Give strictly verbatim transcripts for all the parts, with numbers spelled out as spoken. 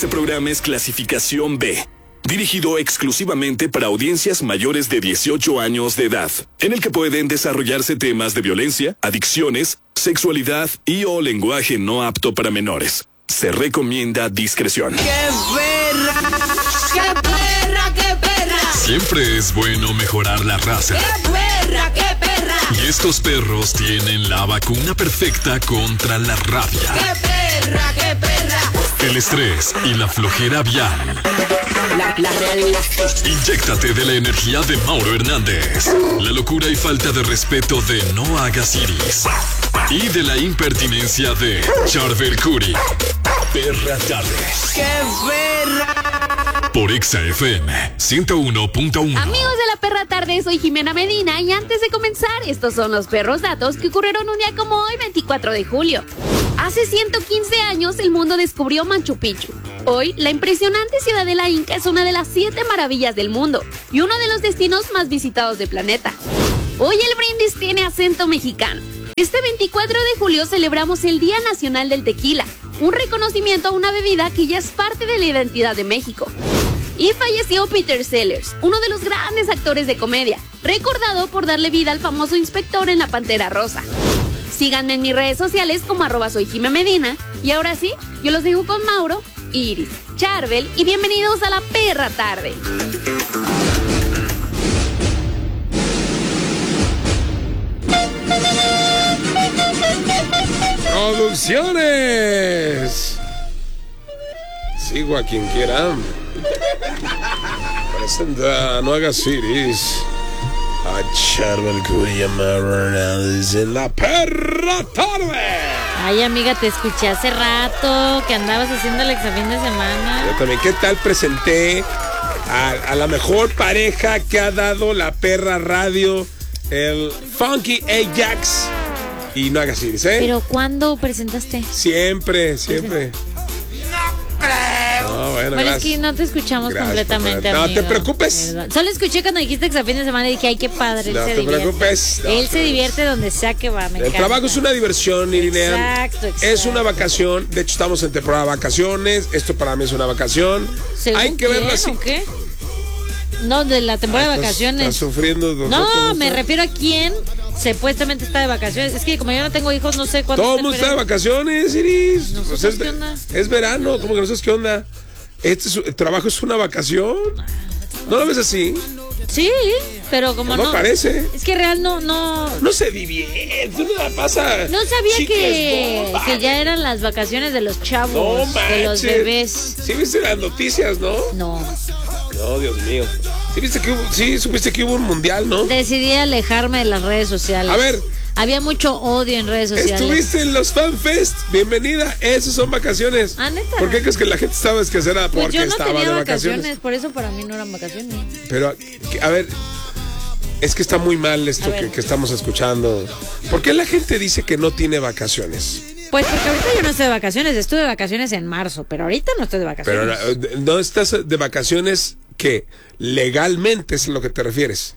Este programa es clasificación B, dirigido exclusivamente para audiencias mayores de dieciocho años de edad, en el que pueden desarrollarse temas de violencia, adicciones, sexualidad y o lenguaje no apto para menores. Se recomienda discreción. ¡Qué perra! ¡Qué perra, qué perra! Siempre es bueno mejorar la raza. ¡Qué perra, qué perra! Y estos perros tienen la vacuna perfecta contra la rabia, ¡Qué perra, qué perra! el estrés y la flojera vial. La, la realidad. Inyéctate de la energía de Mauro Hernández, la locura y falta de respeto de No Hagas Iris y de la impertinencia de Charbel Curry. Perra Tarde. ¡Qué perra! Por Exa F M ciento uno punto uno. Amigos de la Perra Tarde, soy Jimena Medina y antes de comenzar, estos son los perros datos que ocurrieron un día como hoy, veinticuatro de julio. Hace ciento quince años el mundo descubrió Machu Picchu. Hoy, la impresionante ciudad de la Inca es una de las siete maravillas del mundo y uno de los destinos más visitados del planeta. Hoy el brindis tiene acento mexicano. Este veinticuatro de julio celebramos el Día Nacional del Tequila, un reconocimiento a una bebida que ya es parte de la identidad de México. Y falleció Peter Sellers, uno de los grandes actores de comedia, recordado por darle vida al famoso inspector en La Pantera Rosa. Síganme en mis redes sociales como arroba soy Jime Medina. Y ahora sí, yo los dejo con Mauro, Iris, Charbel y bienvenidos a la Perra Tarde. Producciones. Sigo a quien quiera. Presenta No Hagas Iris a Charbel Curry y Mauro Hernández en la Perra Tarde. Ay, amiga, te escuché hace rato que andabas haciendo el examen de semana. Yo también, ¿qué tal presenté a, a la mejor pareja que ha dado la Perra Radio, el Funky Ajax y No Hagas Iris, eh? ¿Pero cuándo presentaste? Siempre, siempre. No, bueno, bueno, es que no te escuchamos gracias, completamente, no amigo, te preocupes. ¿verdad? Solo escuché cuando dijiste que a fin de semana y dije, ay, qué padre. No él se te divierte. preocupes. No, él se divierte donde sea que va, me El encanta. trabajo es una diversión, Irinea. Exacto, exacto. Es una vacación. De hecho, estamos en temporada de vacaciones. Esto para mí es una vacación. Hay que verlo así. ¿O qué? No, de la temporada de vacaciones. ¿Estás sufriendo? No, me refiero a quién supuestamente está de vacaciones. Es que como yo no tengo hijos, no sé cuándo. Todo el mundo está de vacaciones, Iris. No pues sé es, qué onda. Es verano, ¿cómo que no sabes qué onda? Este es, el trabajo es una vacación. ¿No lo ves así? Sí, pero como no. No parece. Es que real no, no. No se divierte, no la pasa. No sabía que, bomba. que ya eran las vacaciones de los chavos, no de los bebés. Sí viste las noticias, ¿no? No. No, Dios mío. Sí viste que hubo, sí, supiste que hubo un mundial, ¿no? Decidí alejarme de las redes sociales. A ver. Había mucho odio en redes sociales. Estuviste en los FanFest. Bienvenida. Esas son vacaciones. Ah, ¿neta? ¿Por qué crees que la gente estaba esquecera? Pues porque yo no estaba tenía de vacaciones, vacaciones. por eso para mí no eran vacaciones. Pero, a ver, es que está muy mal esto que, que estamos escuchando. ¿Por qué la gente dice que no tiene vacaciones? Pues porque ahorita yo no estoy de vacaciones. Estuve de vacaciones en marzo, pero ahorita no estoy de vacaciones. Pero no estás de vacaciones que legalmente es a lo que te refieres.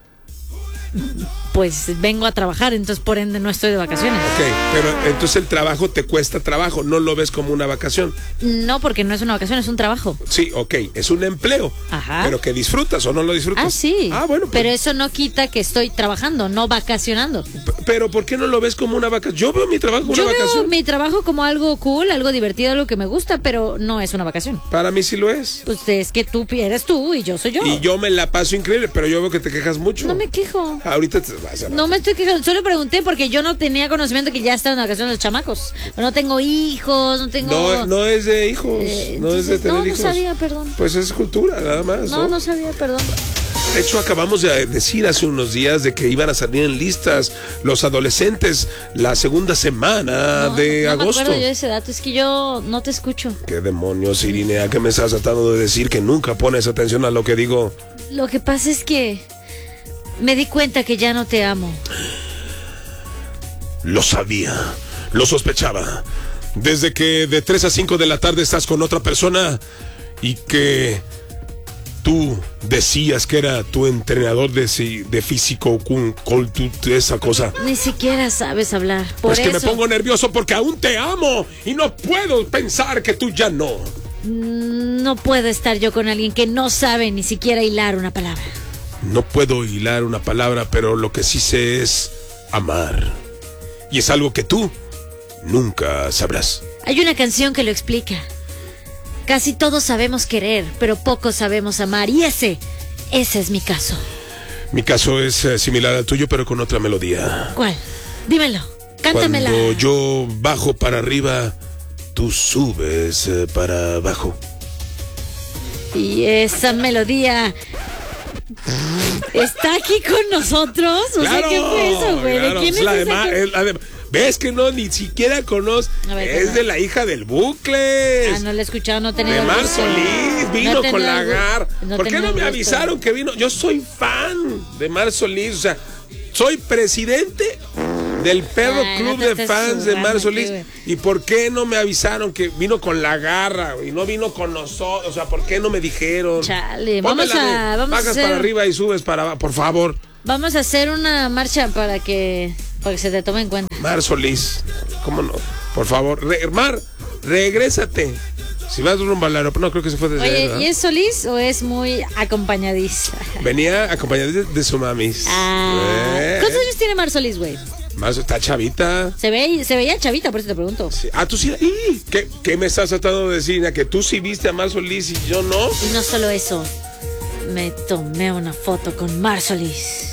Pues vengo a trabajar, entonces por ende no estoy de vacaciones. Ok, pero entonces el trabajo te cuesta trabajo, no lo ves como una vacación. No, porque no es una vacación, es un trabajo. Sí, ok, es un empleo. Ajá. Pero que disfrutas o no lo disfrutas. Ah, sí. Ah, bueno. Pues, pero eso no quita que estoy trabajando, no vacacionando. P- pero ¿por qué no lo ves como una vacación? Yo veo mi trabajo como Yo una veo vacación. mi trabajo como algo cool, algo divertido, algo que me gusta, pero no es una vacación. Para mí sí lo es. Pues es que tú eres tú y yo soy yo. Y yo me la paso increíble, pero yo veo que te quejas mucho. No me quejo. Ahorita te vas a... No me estoy quejando, solo pregunté porque yo no tenía conocimiento que ya estaban en vacaciones los chamacos. No tengo hijos, no tengo... No, no es de hijos, Eh, no es de entonces, tener no, no hijos. sabía, perdón. Pues es cultura, nada más. No, No, no sabía, perdón. De hecho, acabamos de decir hace unos días de que iban a salir en listas los adolescentes la segunda semana No, de no agosto. me acuerdo yo de ese dato, es que yo no te escucho. ¿Qué demonios, Irinea? ¿Qué me estás tratando de decir? Que nunca pones atención a lo que digo. Lo que pasa es que me di cuenta que ya no te amo. Lo sabía, lo sospechaba. Desde que de tres a cinco de la tarde estás con otra persona y que tú decías que era tu entrenador de, de físico, con, con tu, esa cosa. Ni siquiera sabes hablar. Por Pues eso. que me pongo nervioso porque aún te amo y no puedo pensar que tú ya no. No puedo estar yo con alguien que no sabe ni siquiera hilar una palabra. No puedo hilar una palabra, pero lo que sí sé es amar. Y es algo que tú nunca sabrás. Hay una canción que lo explica. Casi todos sabemos querer, pero pocos sabemos amar. Y ese, ese es mi caso. Mi caso es eh, similar al tuyo, pero con otra melodía. ¿Cuál? Dímelo, cántamela. Cuando yo bajo para arriba, tú subes eh, para abajo. Y esa melodía está aquí con nosotros. O sea, ¿qué fue eso, güey? Claro, ¿De quién es es la de esa Ma- que- es la de- ¿Ves que no? Ni siquiera conozco. A ver, Es ¿qué de más? la hija del Bucles. Ah, no la he escuchado, no he tenido De el Mar gusto. Solís, vino No he con tenido la el gu- gar. no he ¿Por qué tenido no el me gusto. avisaron que vino? Yo soy fan de Mar Solís, o sea, soy presidente del perro Ay, club no te de estés fans de Mar jugando, Solís. güey. ¿Y por qué no me avisaron que vino con la garra y no vino con nosotros? O sea, ¿por qué no me dijeron? Chale, Ponme vamos la de a- vamos a bajas hacer- para arriba y subes para abajo, por favor. Vamos a hacer una marcha para que, para que se te tome en cuenta. Mar Solís, ¿cómo no? Por favor, Re- Mar, regrésate. Si vas rumbo al aeropuerto, no creo que se fue desde ahí, Oye, ¿verdad? ¿y es Solís o es muy acompañadiza? Venía acompañada de, de su mamis. Ah, Eh, ¿cuántos años tiene Mar Solís, güey? Mar está chavita. Se ve, se veía chavita, por eso te pregunto. Sí. Ah, tú sí. ¡Ih! ¿Qué, ¿Qué me estás tratando de decir, Ina? Que tú sí viste a Mar Solís y yo no. Y no solo eso, me tomé una foto con Mar Solís.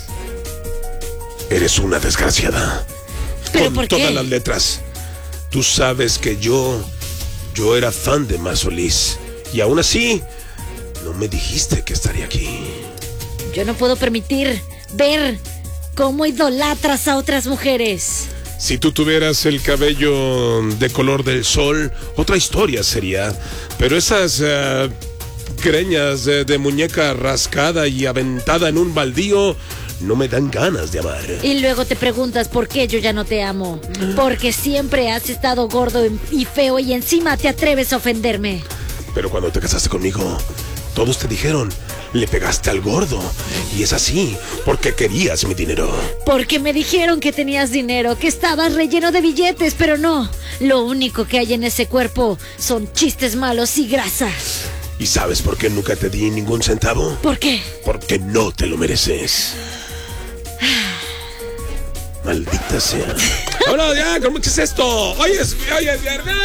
Eres una desgraciada. ¿Pero Con por qué? todas las letras. Tú sabes que yo, yo era fan de Mar Solís. Y aún así, no me dijiste que estaría aquí. Yo no puedo permitir ver cómo idolatras a otras mujeres. Si tú tuvieras el cabello de color del sol, otra historia sería. Pero esas eh, greñas de, de muñeca rascada y aventada en un baldío no me dan ganas de amar. Y luego te preguntas por qué yo ya no te amo. Porque siempre has estado gordo y feo y encima te atreves a ofenderme. Pero cuando te casaste conmigo, todos te dijeron, le pegaste al gordo. Y es así, porque querías mi dinero. Porque me dijeron que tenías dinero, que estabas relleno de billetes, pero no. Lo único que hay en ese cuerpo son chistes malos y grasa. ¿Y sabes por qué nunca te di ningún centavo? ¿Por qué? Porque no te lo mereces. Maldita sea. ¡Vámonos ya! ¿Cómo que es esto? ¡Hoy es, hoy es viernes!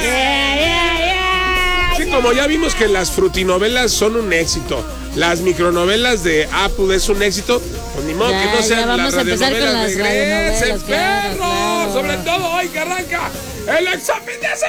Sí, como ya vimos que las frutinovelas son un éxito, las micronovelas de Apple es un éxito, pues ni modo Ya, que no ya sean vamos las a empezar con radionovelas. las ¡Regresen, radionovelas, claro, perros! claro. Sobre todo hoy que arranca el examen de